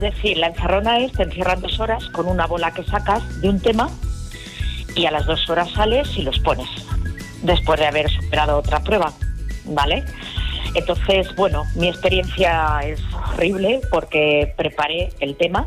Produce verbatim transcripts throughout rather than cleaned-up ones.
Es decir, la encerrona es, te encierran dos horas con una bola que sacas de un tema y a las dos horas sales y los pones, después de haber superado otra prueba, ¿vale? Entonces, bueno, mi experiencia es horrible porque preparé el tema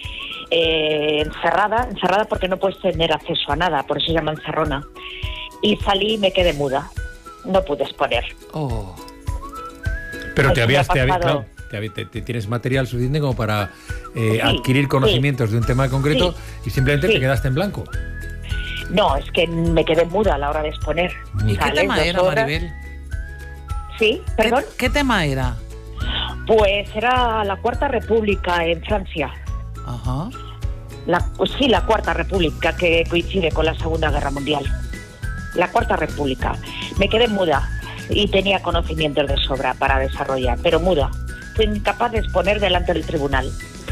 eh, encerrada, encerrada porque no puedes tener acceso a nada, por eso se llama encerrona. Y salí y me quedé muda, no pude exponer. Oh. Pero Eso te me habías, ha te habías, pasado. claro, te, habí- te- te tienes material suficiente como para eh, Sí, adquirir conocimientos sí. de un tema concreto Sí. y simplemente Sí. te quedaste en blanco. No, es que me quedé muda a la hora de exponer. ¿Y qué Sales tema dos era, horas- Maribel? Sí, ¿Qué, perdón. qué tema era? Pues era la Cuarta República en Francia. Ajá. La, pues sí, la Cuarta República, que coincide con la Segunda Guerra Mundial. La Cuarta República. Me quedé muda y tenía conocimientos de sobra para desarrollar, pero muda. Fui incapaz de exponer delante del tribunal.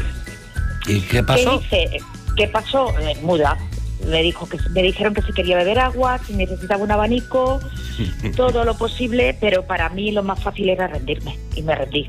¿Y qué pasó? ¿Qué hice? ¿Qué pasó? Eh, muda. Me dijo que me dijeron que si quería beber agua, si necesitaba un abanico, todo lo posible, pero para mí lo más fácil era rendirme y me rendí.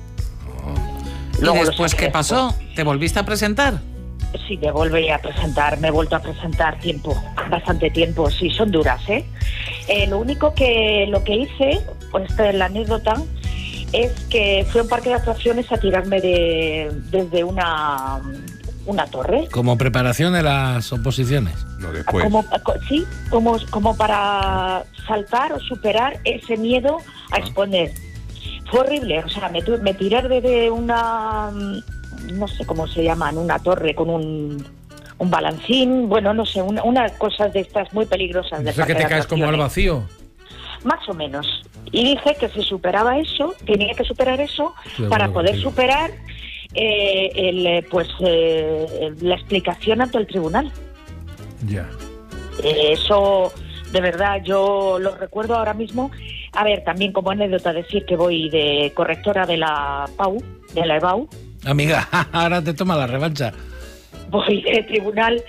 ¿Y Luego lo después saqué qué pasó? ¿Te volviste a presentar? Sí, me volví a presentar, me he vuelto a presentar tiempo, bastante tiempo, sí, son duras, ¿eh? Eh, lo único que lo que hice, pues esta es la anécdota, es que fui a un parque de atracciones a tirarme de desde una, una torre. Como preparación de las oposiciones. No, después. Como, co- sí, como, como para saltar o superar ese miedo a exponer. Fue horrible, o sea, me, tu- me tiré desde una, mm, no sé cómo se llaman, una torre con un, un balancín, bueno, no sé, una, unas cosas de estas muy peligrosas. del Eso es que parque te de caes como al atracciones. vacío. Más o menos. Y dije que si superaba eso, tenía que superar eso Estoy de para acuerdo poder contigo. superar eh, el, eh, pues eh, la explicación ante el tribunal. Ya. Eh, eso, de verdad, yo lo recuerdo ahora mismo. A ver, también como anécdota decir que voy de correctora de la P A U, de la E B A U, Amiga, ahora te toma la revancha. voy de tribunal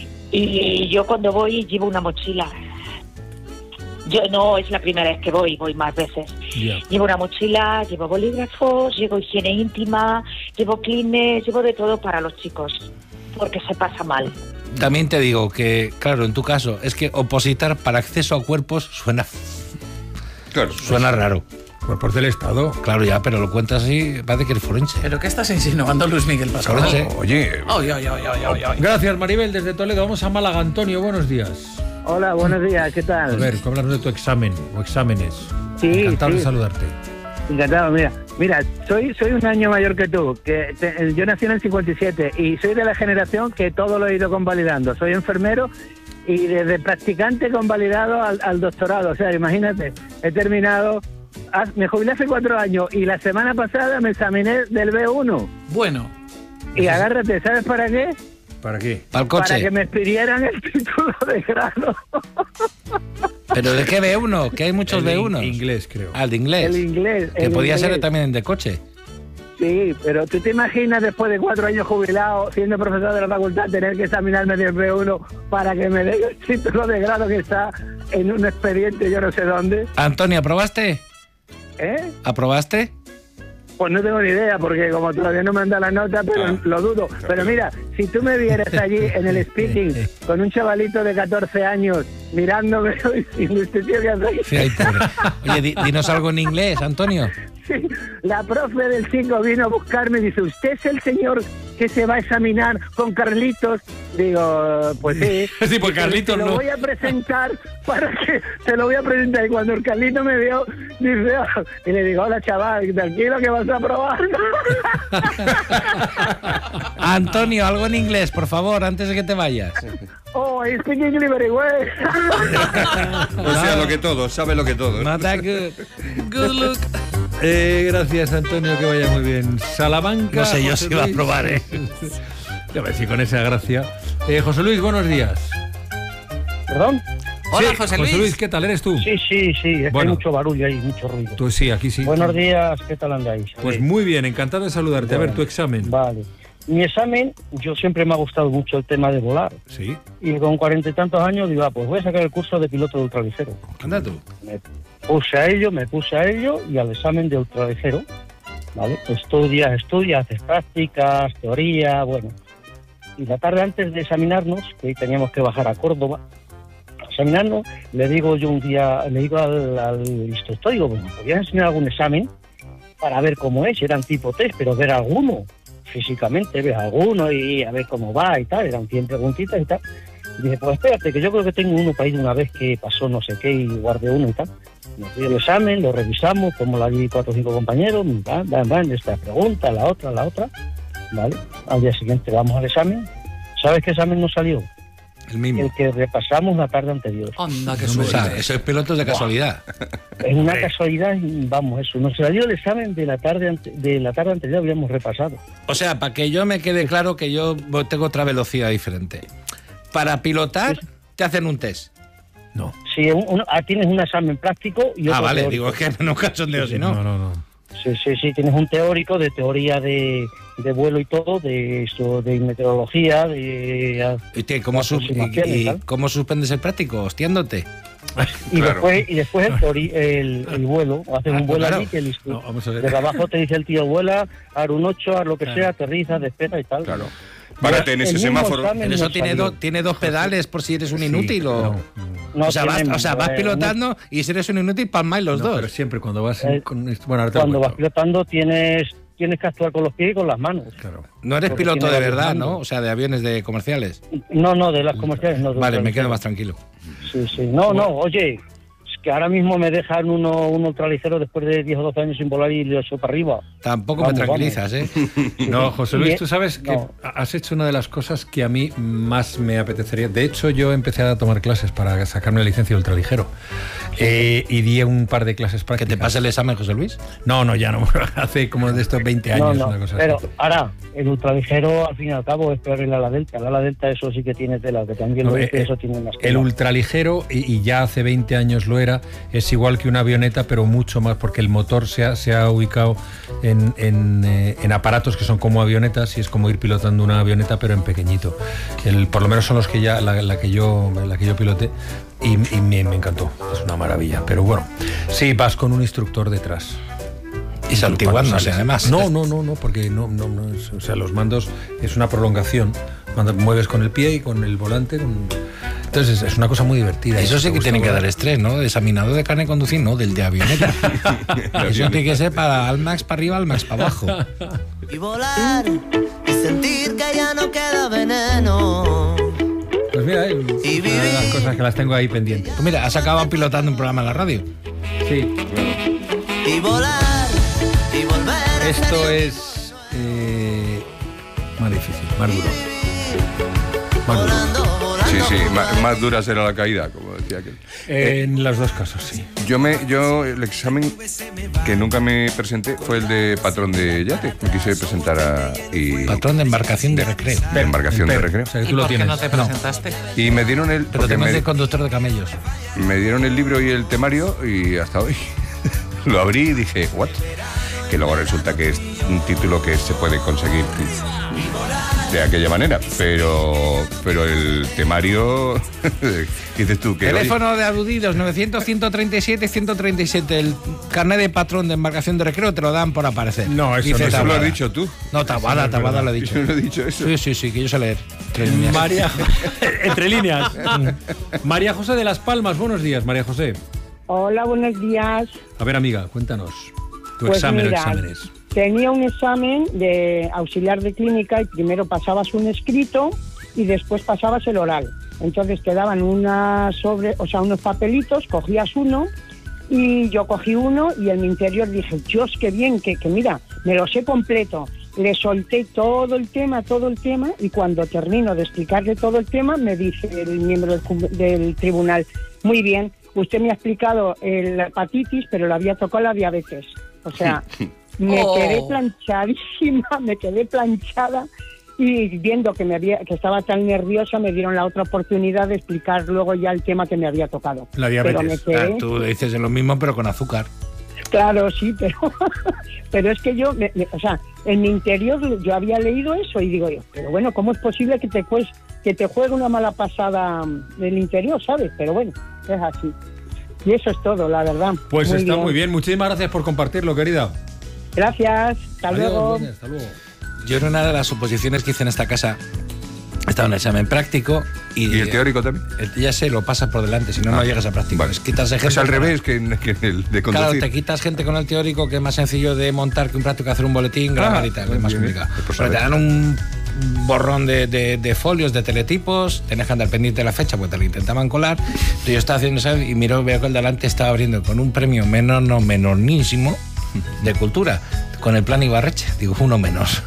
y yo cuando voy llevo una mochila. Yo no es la primera vez que voy, voy más veces. Ya. Llevo una mochila, llevo bolígrafos, llevo higiene íntima, llevo clines, llevo de todo para los chicos, porque se pasa mal. También te digo que, claro, en tu caso, es que opositar para acceso a cuerpos suena, Claro. suena raro. Cuerpos del Estado. Claro, ya, pero lo cuentas así, parece que eres forense. ¿Pero qué estás insinuando, Luis Miguel Pascual? Forense. Oye, Ay, ay, ay, ay, ay, ay. Gracias, Maribel, desde Toledo. Vamos a Málaga. Antonio, buenos días. Hola, buenos días, ¿qué A tal? ver, háblanos de tu examen o exámenes. Sí, Encantado de sí. saludarte. Encantado, mira, mira, soy soy un año mayor que tú, que te- yo nací en el cincuenta y siete y soy de la generación que todo lo he ido convalidando. Soy enfermero y desde practicante convalidado al, al doctorado, o sea, imagínate, he terminado, haz- me jubilé hace cuatro años y la semana pasada me examiné del B uno Bueno, y agárrate, ¿sabes para qué? ¿Para qué? Para el Para coche. que me expidieran el título de grado. ¿Pero de qué B uno? Que hay muchos El B in- uno. Inglés, creo. Ah, el de inglés. El inglés. Que el podía inglés. ser también de coche. Sí, pero ¿tú te imaginas después de cuatro años jubilado, siendo profesor de la facultad, tener que examinarme del B uno para que me den el título de grado que está en un expediente yo no sé dónde? Antonio, ¿aprobaste? ¿Eh? ¿Aprobaste? Pues no tengo ni idea, porque como todavía no me han dado la nota, pero Ah, lo dudo. Pero mira, si tú me vieras allí en el speaking con un chavalito de catorce años mirándome y diciendo, este tío que hace ahí?". Sí, ay, pobre. Oye, di- dinos algo en inglés, Antonio. Sí, la profe del cinco vino a buscarme y dice, ¿usted es el señor que se va a examinar con Carlitos? Digo, pues sí. Sí, pues Dice, Carlitos te lo no. voy a presentar para que te lo voy a presentar. Y cuando el Carlito me vio, dice, "Ah", y le digo, hola chaval, tranquilo que vas a probar. Antonio, algo en inglés, por favor, antes de que te vayas. Oh, I speak English very well. o sea, lo que todo, sabe lo que todo. Not that good. good look. Eh, gracias, Antonio, que vaya muy bien. Salamanca. No sé yo José si va a Luis. probar, ¿eh? A ver si con esa gracia. Eh, José Luis, buenos días. ¿Perdón? Hola, Sí, José Luis. ¿qué tal? ¿Eres tú? Sí, sí, sí, es que Bueno. hay mucho barullo ahí, mucho ruido. Tú sí, aquí sí. Buenos días, ¿qué tal andáis? Pues muy bien, encantado de saludarte. A ver, Bueno. tu examen. Vale. Mi examen, yo siempre me ha gustado mucho el tema de volar. Sí. Y con cuarenta y tantos años digo, ah, pues voy a sacar el curso de piloto de ultraligero. Anda tú. Me puse a ello, me puse a ello y al examen de ultraligero ¿vale? Estudias, estudias, haces prácticas, teoría, bueno. Y la tarde antes de examinarnos, que teníamos que bajar a Córdoba, a examinarnos, le digo yo un día, le digo al, al instructor, digo, bueno, ¿podrías enseñar algún examen para ver cómo es? Eran tipo test, pero ver alguno, físicamente, ver alguno y a ver cómo va y tal, eran cien preguntitas y tal. Y dije, pues espérate, que yo creo que tengo uno para ir una vez que pasó no sé qué y guardé uno y tal. Nos dio el examen, lo revisamos, como la di cuatro o cinco compañeros, van, van, van, esta pregunta, la otra, la otra, ¿vale? Al día siguiente vamos al examen. ¿Sabes qué examen nos salió? El mismo. El que repasamos la tarde anterior. Anda, qué O suerte. sea, eso es pilotos de casualidad. Es una casualidad, y vamos, eso. Nos salió el examen de la tarde ante- de la tarde anterior, habíamos repasado. O sea, para que yo me quede claro que yo tengo otra velocidad diferente. Para pilotar, te hacen un test. No. Sí, un- un- ah, tienes un examen práctico y otro Ah, vale, teórico. digo, es que no cachondeo, si no. No, no, no. Sí, sí, sí, tienes un teórico de teoría de, de vuelo y todo, de eso, de meteorología, de... ¿Y, te- cómo, sus- aproximaciones, y- y ¿tal? cómo suspendes el práctico? Hostiándote. Y Claro. después, y después el, teori- el, el vuelo, haces Ah, un vuelo claro. allí que el No, instru- vamos a ver. desde abajo te dice el tío, vuela, haz un ocho, haz lo que Claro. sea, aterriza, despega y tal. Claro. Párate en El ese mismo semáforo. examen Pero eso nos tiene, salió. do- tiene dos pedales por si eres un inútil o... No, No o sea, vas, tiene- o sea, vas eh, pilotando y si eres un inútil, palmáis los no, dos. pero siempre cuando vas en- Eh, con esto- bueno, ahora te lo Cuando vas cuento. pilotando tienes tienes que actuar con los pies y con las manos. Claro. No eres porque piloto tiene de varios verdad, mandos. ¿no? O sea, de aviones de comerciales. No, no, de las comerciales no. de Vale, otras me quedo ligeras. más tranquilo. Sí, sí. No, no, oye, es que ahora mismo me dejan uno, un ultraligero después de diez o doce años sin volar y lo echo para arriba. Tampoco Vamos, me tranquilizas, ¿eh? No, José Luis, Bien. tú sabes que No. has hecho una de las cosas que a mí más me apetecería. De hecho, yo empecé a tomar clases para sacarme la licencia de ultraligero. Eh, y di un par de clases ¿Que prácticas. te pase el examen, José Luis? No, no, ya no. Hace como de estos veinte años, No, no, una cosa pero así. ahora, el ultraligero al fin y al cabo es peor el ala delta. El ala delta eso sí que tiene tela, que también No, lo eh, dice, eh, eso tiene unas El telas. ultraligero, y, y ya hace veinte años lo era, es igual que una avioneta, pero mucho más, porque el motor se ha, se ha ubicado en, en, eh, en aparatos que son como avionetas, y es como ir pilotando una avioneta, pero en pequeñito. El, por lo menos son los que ya la, la que yo la que yo piloté, y, y me, me encantó. Es una maravilla. Pero bueno, sí, vas con un instructor detrás. Y santiguándose, además. No, no, no, no, porque no, no, no es- o sea, los mandos es una prolongación. Cuando mueves con el pie y con el volante. con- Entonces es una cosa muy divertida. Eso sí que tiene que dar estrés, ¿no? De examinador de carne de conducir, no, del de avioneta. Eso tiene que ser para al max para arriba, al max para abajo. Y volar y sentir que ya no queda veneno. Pues mira, es Y una de las vivir. cosas que las tengo ahí pendientes. Pues mira, has acabado pilotando un programa en la radio. Sí, Y volar y volver a esto ser es eh, más difícil, más duro. Más duro. volando, volando. Sí, sí, más, más dura será la caída, como decía aquel. En los dos casos, sí. Yo, me, yo el examen que nunca me presenté fue el de patrón de yate. Me quise presentar a... Y, Patrón de embarcación de recreo. de embarcación de Pero, recreo. O sea, que ¿Y tú lo por qué tienes. no te presentaste? Y me dieron el... Pero porque tengo me, de conductor de camellos. me dieron el libro y el temario y hasta hoy lo abrí y dije, ¿what? Que luego resulta que es un título que se puede conseguir de aquella manera, pero pero el temario dices tú que Teléfono de aludidos novecientos, ciento treinta y siete, ciento treinta y siete. El carnet de patrón de embarcación de recreo te lo dan por aparecer. No, eso Dice no, eso lo Tabada. has dicho tú. No, Tabada, Tabada lo ha dicho. Yo no he dicho eso. Sí, sí, sí, que yo sé leer. Tres líneas. María, entre líneas. María José de Las Palmas, buenos días, María José. Hola, buenos días. A ver, amiga, cuéntanos tu Pues examen o mira, exámenes. Tenía un examen de auxiliar de clínica y primero pasabas un escrito y después pasabas el oral. Entonces te daban una sobre, o sea, unos papelitos, cogías uno y yo cogí uno y en mi interior dije, Dios, qué bien, que, que mira, me lo sé completo. Le solté todo el tema, todo el tema, y cuando termino de explicarle todo el tema, me dice el miembro del, cu- del tribunal, muy bien, usted me ha explicado eh, la hepatitis, pero le había tocado la diabetes. O sea, me Oh. quedé planchadísima, me quedé planchada, y viendo que me había, que estaba tan nerviosa, me dieron la otra oportunidad de explicar luego ya el tema que me había tocado. La Pero me diabetes. quedé, Ah, tú dices lo mismo, pero con azúcar. claro, sí, pero, pero es que yo, me- me- o sea, en mi interior yo había leído eso y digo yo, pero bueno, ¿cómo es posible que te, pues, que te juegue una mala pasada del interior, ¿sabes? Pero bueno, es así. Y eso es todo, la verdad. Pues está bien. muy bien. Muchísimas gracias por compartirlo, querida. Gracias, hasta Adiós, luego. Begoña, hasta luego. Yo en una de las oposiciones que hice en esta casa estaba en un examen práctico y, ¿Y el teórico también? el- ya se lo pasas por delante, si no, no Ah, llegas a práctico. vale. Es quitarse gente. Es al con- revés que, en- que en el de conducir. Claro, te quitas gente con el teórico, que es más sencillo de montar que un práctico, hacer un boletín, grabar Ah, y tal, bien, es más bien. complicado. Pues Pero a te ver. dan un borrón de, de- de folios, de teletipos, tenés que andar pendiente de la fecha porque te lo intentaban colar. Entonces yo estaba haciendo eso y miro, veo que el delante estaba abriendo con un premio menor, no menornísimo de cultura, con el plan Ibarreche. Digo, uno menos.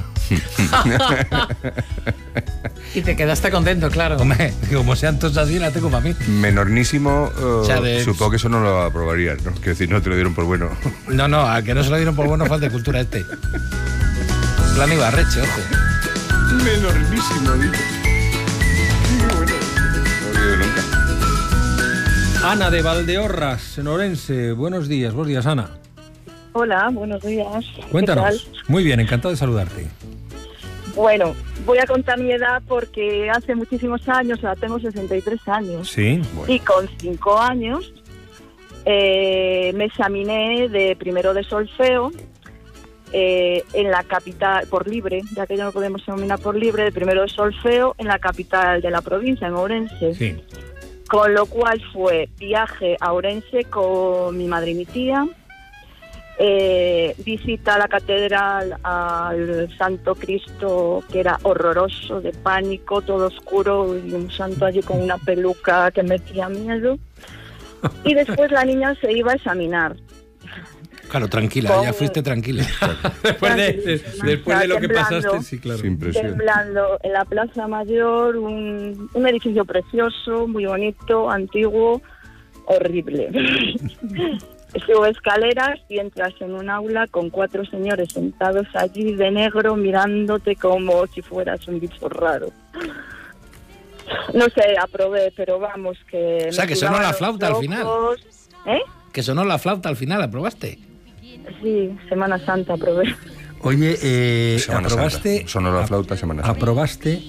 Y te quedaste contento, claro. Hombre, como sean todos así, la tengo para mí. Menornísimo, eh, O sea, de- supongo que eso no lo aprobarían, ¿no? Quiero decir, no te lo dieron por bueno. No, no, al que no se lo dieron por bueno falta de cultura este. Plan Ibarreche, ojo. Menornísimo, dice. Qué bueno. No lo he oído nunca. Ana de Valdeorras, en Orense. Buenos días, buenos días, Ana. Hola, buenos días. Cuéntanos. ¿Qué Muy bien, encantado de saludarte. tal? Bueno, voy a contar mi edad porque hace muchísimos años, o sea, tengo sesenta y tres años. Sí. Y con cinco años eh, me examiné de primero de solfeo eh, en la capital, por libre, ya que ya no podemos examinar por libre, de primero de solfeo en la capital de la provincia, en Ourense. Sí. Con lo cual fue viaje a Ourense con mi madre y mi tía, eh, visita a la catedral, al Santo Cristo, que era horroroso, de pánico, todo oscuro, y un santo allí con una peluca que metía miedo. Y después la niña se iba a examinar. Claro, tranquila, Con- ya fuiste tranquila. Después de, de- después de lo que Temblando. pasaste, sí, claro. Sin presión. Temblando en la Plaza Mayor, un, un edificio precioso, muy bonito, antiguo, horrible. Sube escaleras y entras en un aula con cuatro señores sentados allí de negro mirándote como si fueras un bicho raro. No sé, aprobé, pero vamos que... O sea, me que sonó sudaban la los flauta al final. ojos. ¿Eh? Que sonó la flauta al final, ¿aprobaste? Sí, Semana Santa aprobé. Oye, eh, Semana aprobaste, Santa. Sonó la flauta, Semana Santa. aprobaste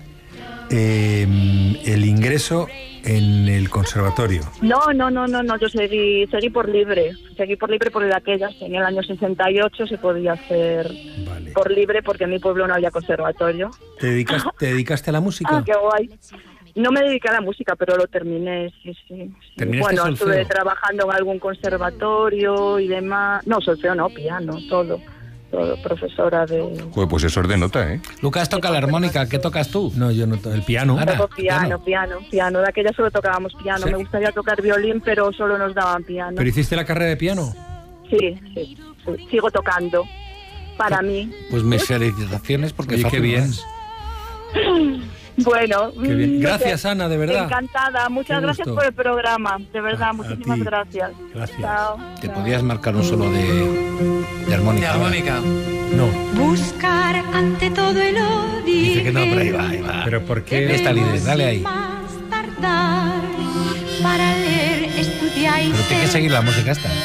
eh, el ingreso en el conservatorio. No, no, no, no, no, yo seguí, seguí por libre, seguí por libre porque de aquellas, en el año sesenta y ocho se podía hacer Vale. por libre porque en mi pueblo no había conservatorio. ¿Te, dedicas- te dedicaste a la música? Ah, qué guay. No me dediqué a la música, pero lo terminé, sí, sí. sí. ¿Terminaste Bueno, solfeo? estuve trabajando en algún conservatorio y demás. No, solfeo no, piano, todo. Todo, profesora de... Joder, pues eso es de nota, ¿eh? Lucas toca la armónica, ¿qué tocas tú? No, yo no. to- El piano. Ana, Toco piano, piano, piano. De aquella solo tocábamos piano. Sí. Me gustaría tocar violín, pero solo nos daban piano. ¿Pero hiciste la carrera de piano? Sí, sí, sí. Sigo tocando. Para mí. Pues mis felicitaciones porque Oye, qué fácil no bien. es. Bueno, Qué bien. mm, Gracias, no sé. Ana, de verdad. Encantada. Muchas Qué gracias gusto. por el programa. De verdad, A- a muchísimas ti. gracias. Gracias. Chao. Te chao. podías marcar un solo de, de armónica. De armónica. No. Buscar ante todo el odio. Dice que no, pero ahí va, ahí va. ¿Pero por qué? Esta líder, dale ahí. Más tardar para leer, estudiar y Pero tiene que ser seguir la música esta.